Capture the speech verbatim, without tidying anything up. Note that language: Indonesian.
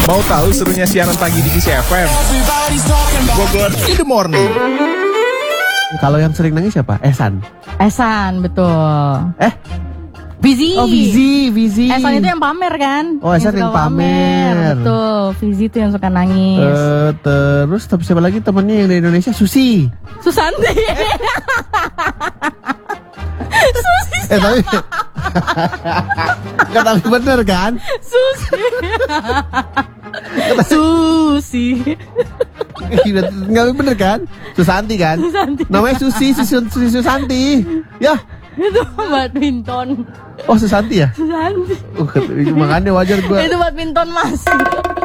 Mau tahu serunya siaran pagi di Kiss F M? Bogor in the morning. Kalau yang sering nangis siapa? Ehsan. Ehsan, betul. Eh? Vizi. Oh, Vizi, Vizi. Ehsan itu yang pamer kan? Oh, Ehsan yang, yang pamer. Betul, Vizi itu yang suka nangis. Uh, terus tapi siapa lagi temennya yang dari Indonesia? Susi. Susanti. Susi. Eh tapi Gak tapi bener kan? Susi. Susi. Gak bener kan? Susanti kan? Susanti. Namanya Susi, Susi, Susi Susanti. Ya. Itu badminton. Oh, Susanti ya? Susanti. Uh, makanya wajar gue. Itu badminton, Mas.